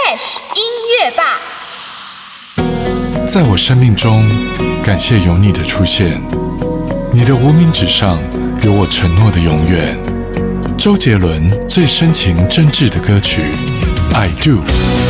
Fresh 音乐吧。 在我生命中，感谢有你的出现。你的无名指上有我承诺的永远。周杰伦最深情真挚的歌曲《I Do》。